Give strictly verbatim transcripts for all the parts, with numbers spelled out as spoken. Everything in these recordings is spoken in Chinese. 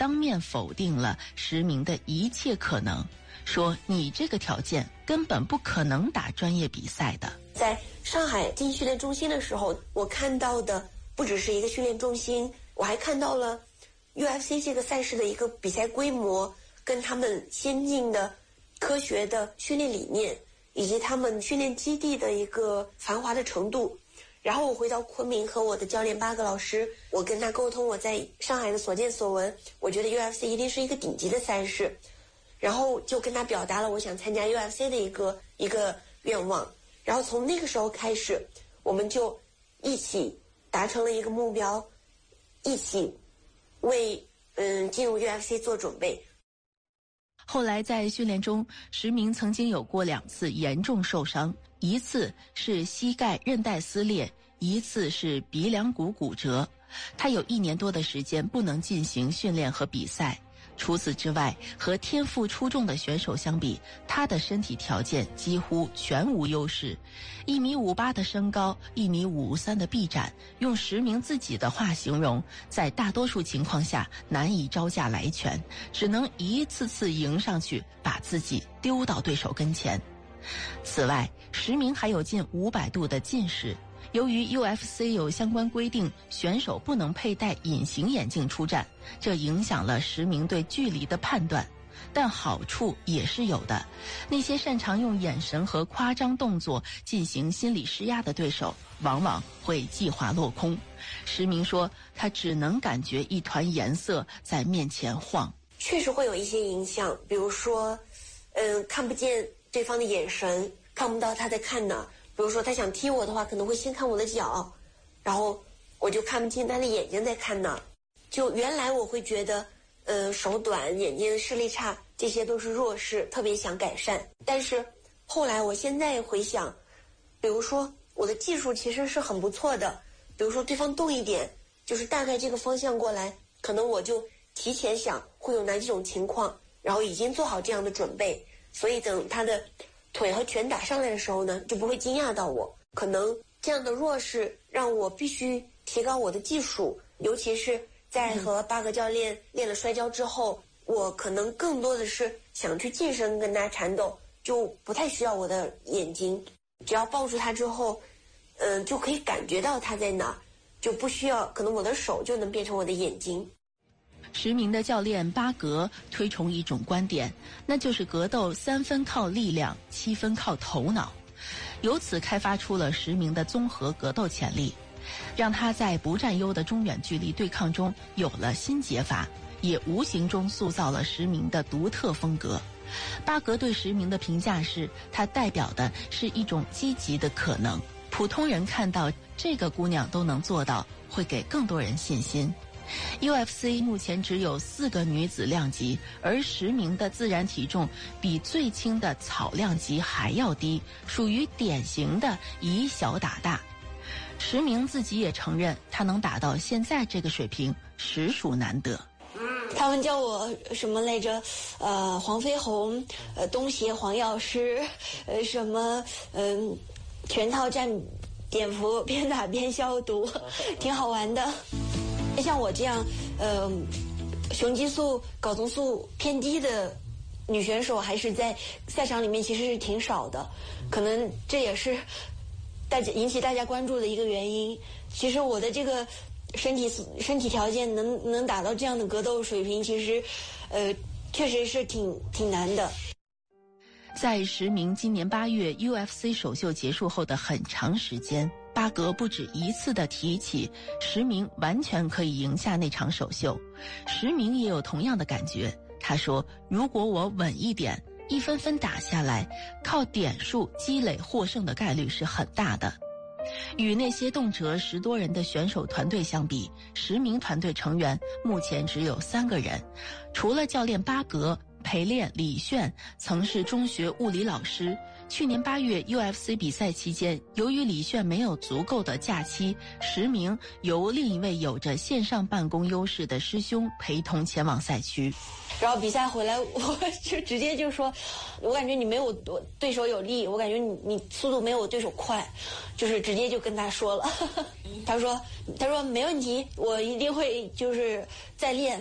当面否定了石明的一切可能，说你这个条件根本不可能打专业比赛的。 在上海进训练中心的时候，我看到的不只是一个训练中心，我还看到了 U F C 这个赛事的一个比赛规模，跟他们先进的科学的训练理念，以及他们训练基地的一个繁华的程度。然后我回到昆明和我的教练巴格老师，我跟他沟通我在上海的所见所闻，我觉得 U F C 一定是一个顶级的赛事，然后就跟他表达了我想参加 U F C 的一个一个愿望。然后从那个时候开始，我们就一起达成了一个目标，一起为嗯进入 U F C 做准备。 后来在训练中，石明曾经有过两次严重受伤，一次是膝盖韧带撕裂，一次是鼻梁骨骨折。他有一年多的时间不能进行训练和比赛。除此之外，和天赋出众的选手相比，他的身体条件几乎全无优势。一米五八的身高，一米五三的臂展，用石明自己的话形容，在大多数情况下难以招架来拳，只能一次次迎上去，把自己丢到对手跟前。此外，石明还有近五百度的近视。由于 U F C 有相关规定，选手不能佩戴隐形眼镜出战，这影响了石明对距离的判断。但好处也是有的，那些擅长用眼神和夸张动作进行心理施压的对手，往往会计划落空。石明说，他只能感觉一团颜色在面前晃。 确实会有一些影响，比如说，嗯，看不见对方的眼神，看不到他在看哪。比如说他想踢我的话，可能会先看我的脚，然后我就看不清他的眼睛在看哪。就原来我会觉得，呃，手短、眼睛视力差，这些都是弱势，特别想改善。但是后来我现在回想，比如说我的技术其实是很不错的，比如说对方动一点，就是大概这个方向过来，可能我就提前想会有哪几种情况，然后已经做好这样的准备，所以等他的腿和拳打上来的时候呢，就不会惊讶到我。可能这样的弱势让我必须提高我的技术，尤其是在和巴格教练练了摔跤之后，我可能更多的是想去近身跟他缠斗，就不太需要我的眼睛，只要抱住他之后，嗯、呃，就可以感觉到他在哪，就不需要，可能我的手就能变成我的眼睛。 石明的教练巴格推崇一种观点，那就是格斗三分靠力量，七分靠头脑，由此开发出了石明的综合格斗潜力，让他在不占优的中远距离对抗中有了新解法，也无形中塑造了石明的独特风格。巴格对石明的评价是，他代表的是一种积极的可能，普通人看到这个姑娘都能做到，会给更多人信心。U F C 目前只有四个女子量级，而石明的自然体重比最轻的草量级还要低，属于典型的以小打大。石明自己也承认，他能打到现在这个水平，实属难得。 他们叫我什么来着？呃，黄飞鸿，呃，东邪黄药师，呃，什么，嗯、呃，全套战蝙蝠，边打边消毒，挺好玩的。像我这样，呃，雄激素、睾酮素偏低的女选手，还是在赛场里面其实是挺少的，可能这也是大家引起大家关注的一个原因。其实我的这个身体身体条件能能达到这样的格斗水平，其实，呃，确实是挺挺难的。 在石明今年八月 U F C 首秀结束后的很长时间，巴格不止一次地提起石明完全可以赢下那场首秀。石明也有同样的感觉，他说，如果我稳一点，一分分打下来，靠点数积累获胜的概率是很大的。与那些动辄十多人的选手团队相比，石明团队成员目前只有三个人，除了教练巴格，陪练李炫曾是中学物理老师。去年八月 U F C 比赛期间，由于李炫没有足够的假期，石明由另一位有着线上办公优势的师兄陪同前往赛区。 然后比赛回来，我就直接就说，我感觉你没有对手有力，我感觉你你速度没有我对手快，就是直接就跟他说了。他说他说没问题，我一定会就是再练。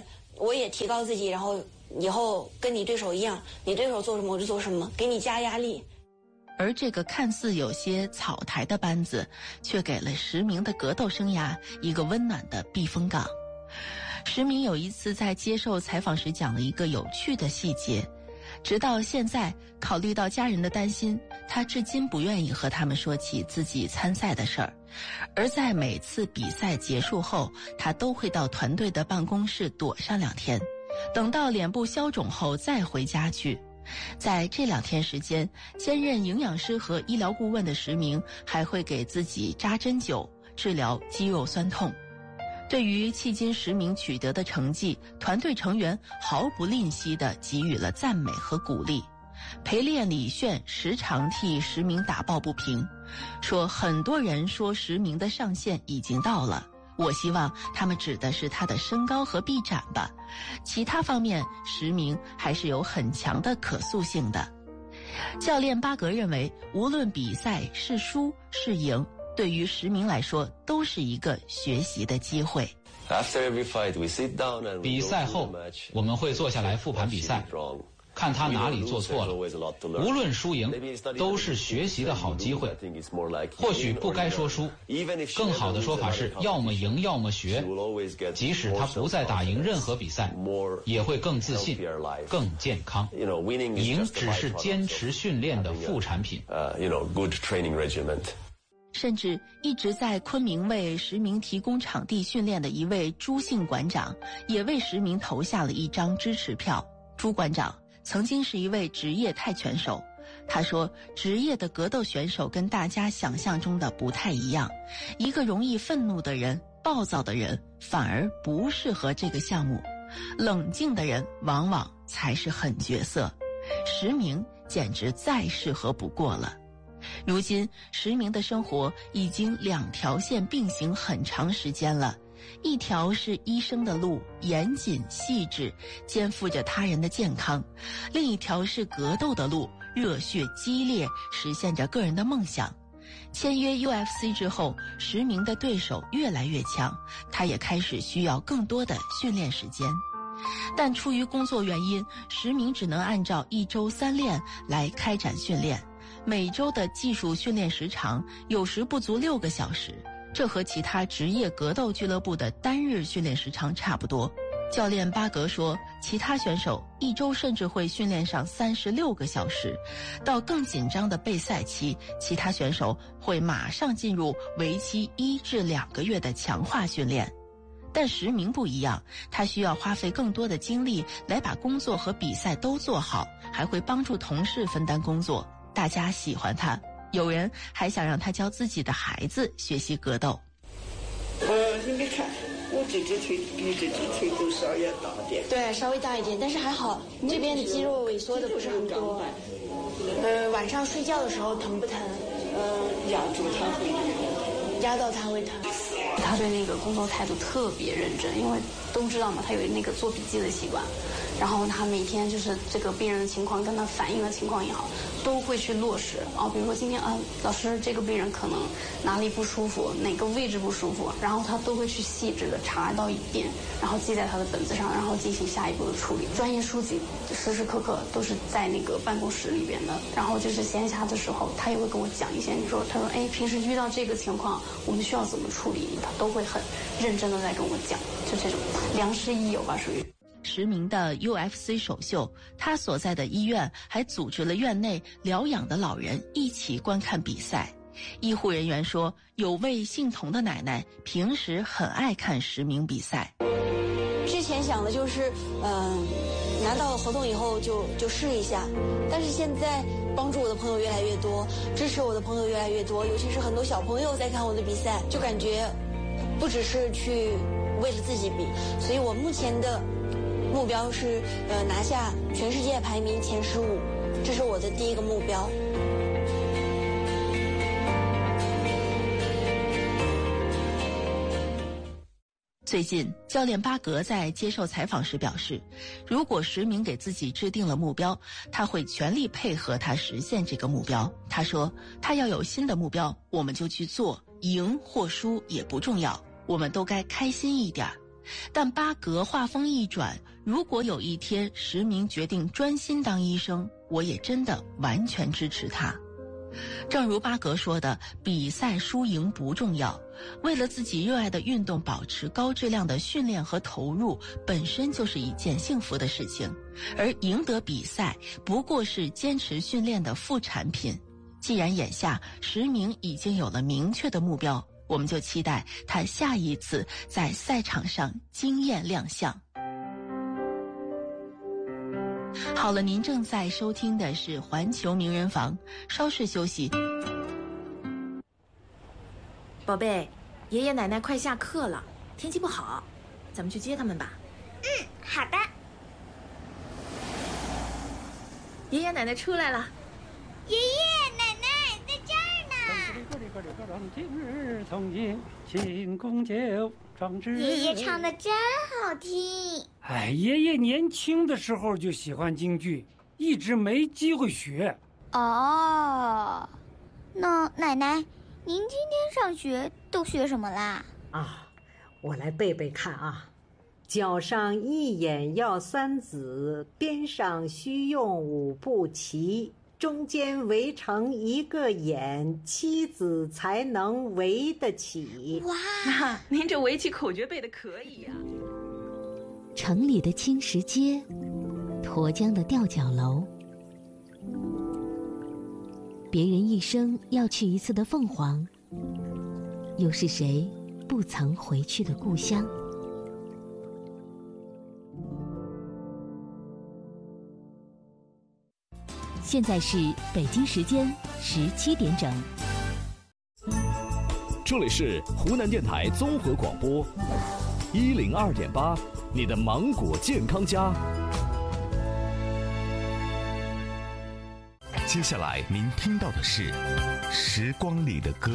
我也提高自己，然后以后跟你对手一样，你对手做什么我就做什么，给你加压力。 而这个看似有些草台的班子，却给了石明的格斗生涯一个温暖的避风港。石明有一次在接受采访时讲了一个有趣的细节，直到现在，考虑到家人的担心，他至今不愿意和他们说起自己参赛的事儿。而在每次比赛结束后，他都会到团队的办公室躲上两天，等到脸部消肿后再回家去。在这两天时间，兼任营养师和医疗顾问的石明还会给自己扎针灸，治疗肌肉酸痛。对于迄今石明取得的成绩，团队成员毫不吝惜地给予了赞美和鼓励。陪练李炫时常替石明打抱不平，说很多人说石明的上限已经到了，我希望他们指的是他的身高和臂展吧，其他方面石明还是有很强的可塑性的。教练巴格认为，无论比赛是输是赢，对于石明来说都是一个学习的机会。 比赛后，我们会坐下来复盘比赛，看他哪里做错了。无论输赢，都是学习的好机会。或许不该说输，更好的说法是要么赢要么学。即使他不再打赢任何比赛，也会更自信、更健康。赢只是坚持训练的副产品。 甚至一直在昆明为石明提供场地训练的一位朱姓馆长，也为石明投下了一张支持票。朱馆长曾经是一位职业泰拳手，他说，职业的格斗选手跟大家想象中的不太一样，一个容易愤怒的人、暴躁的人反而不适合这个项目，冷静的人往往才是狠角色。石明简直再适合不过了。如今石明的生活已经两条线并行很长时间了，一条是医生的路，严谨细致，肩负着他人的健康；另一条是格斗的路，热血激烈，实现着个人的梦想。签约 U F C 之后，石明的对手越来越强，他也开始需要更多的训练时间。但出于工作原因，石明只能按照一周三练来开展训练，每周的技术训练时长有时不足六个小时，这和其他职业格斗俱乐部的单日训练时长差不多。教练巴格说，其他选手一周甚至会训练上三十六个小时，到更紧张的备赛期，其他选手会马上进入为期一至两个月的强化训练。但石明不一样，他需要花费更多的精力来把工作和比赛都做好，还会帮助同事分担工作，大家喜欢他，有人还想让他教自己的孩子学习格斗。 呃，你没看，我这只腿比这只腿都稍微大点。 对，稍微大一点，但是还好，这边的肌肉萎缩的不是很多。呃，晚上睡觉的时候疼不疼？ 呃，压住它会， 压到它会疼。 他对那个工作态度特别认真，因为都知道嘛，他有那个做笔记的习惯，然后他每天就是这个病人的情况跟他反映的情况也好，都会去落实。然后比如说今天啊，老师这个病人可能哪里不舒服，哪个位置不舒服，然后他都会去细致的查到一遍，然后记在他的本子上，然后进行下一步的处理。专业书籍时时刻刻都是在那个办公室里边的，然后就是闲暇的时候，他也会跟我讲一些，你说他说哎，平时遇到这个情况，我们需要怎么处理，他都会很认真的在跟我讲，就这种良师益友吧，属于。 石明的 U F C 首秀，他所在的医院还组织了院内疗养的老人一起观看比赛。医护人员说，有位姓童的奶奶平时很爱看石明比赛。 之前想的就是，嗯、呃，拿到合同以后就就试一下，但是现在帮助我的朋友越来越多，支持我的朋友越来越多，尤其是很多小朋友在看我的比赛，就感觉不只是去为了自己比，所以我目前的目标是呃拿下全世界排名前十五，这是我的第一个目标。 最近，教练巴格在接受采访时表示，如果石明给自己制定了目标，他会全力配合他实现这个目标。他说，他要有新的目标，我们就去做，赢或输也不重要，我们都该开心一点。 但巴格话锋一转，如果有一天石明决定专心当医生，我也真的完全支持他。正如巴格说的，比赛输赢不重要，为了自己热爱的运动保持高质量的训练和投入，本身就是一件幸福的事情，而赢得比赛不过是坚持训练的副产品。既然眼下石明已经有了明确的目标，我们就期待他下一次在赛场上惊艳亮相。好了，您正在收听的是环球名人房，稍事休息。 宝贝，爷爷奶奶快下课了，天气不好，咱们去接他们吧。 嗯，好的。 爷爷奶奶出来了。 爷爷奶奶在这儿呢。爷爷唱的真好听。 哎，爷爷年轻的时候就喜欢京剧，一直没机会学。 哦，那奶奶，您今天上学都学什么啦？ 啊，我来背背看啊。脚上一眼要三子，边上须用五步齐，中间围成一个眼，妻子才能围得起。 哇，那您这围棋口诀背得可以啊。 城里的青石街，沱江的吊脚楼，别人一生要去一次的凤凰，又是谁不曾回去的故乡？现在是北京时间十七点整。 这里是湖南电台综合广播一零二点八，你的芒果健康家。 接下来您听到的是《时光里的歌》。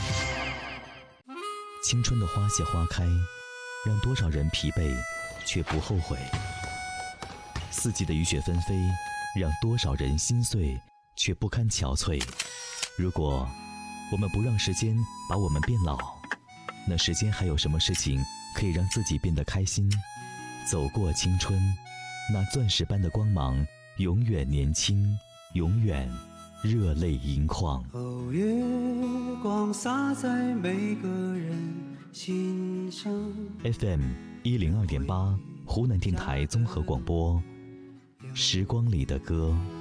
青春的花谢花开，让多少人疲惫却不后悔；四季的雨雪纷飞，让多少人心碎却不堪憔悴。如果我们不让时间把我们变老，那时间还有什么事情可以让自己变得开心？走过青春，那钻石般的光芒永远年轻，永远热泪盈眶。 哦，月光洒在每个人心上。 F M 一零二点八，湖南电台综合广播，时光里的歌。